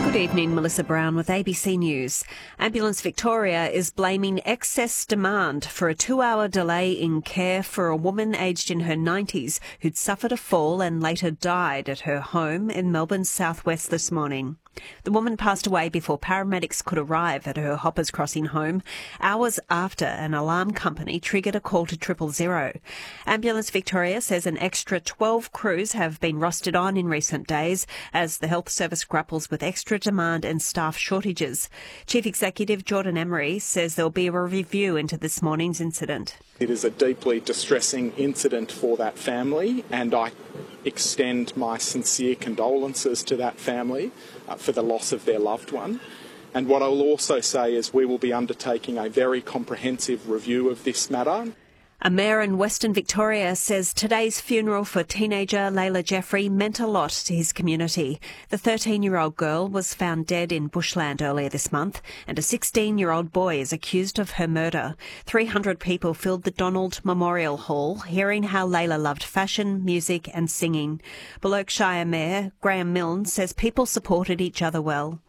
Good evening, Melissa Brown with ABC News. Ambulance Victoria is blaming excess demand for a 2-hour delay in care for a woman aged in her 90s who'd suffered a fall and later died at her home in Melbourne's southwest this morning. The woman passed away before paramedics could arrive at her Hoppers Crossing home, hours after an alarm company triggered a call to 000. Ambulance Victoria says an extra 12 crews have been rostered on in recent days as the health service grapples with extra demand and staff shortages. Chief Executive Jordan Emery says there'll be a review into this morning's incident. It is a deeply distressing incident for that family, and I extend my sincere condolences to that family for the loss of their loved one. And what I will also say is we will be undertaking a very comprehensive review of this matter. A mayor in Western Victoria says today's funeral for teenager Layla Jeffrey meant a lot to his community. The 13-year-old girl was found dead in bushland earlier this month, and a 16-year-old boy is accused of her murder. 300 people filled the Donald Memorial Hall, hearing how Layla loved fashion, music and singing. Berwickshire Mayor Graham Milne says people supported each other well.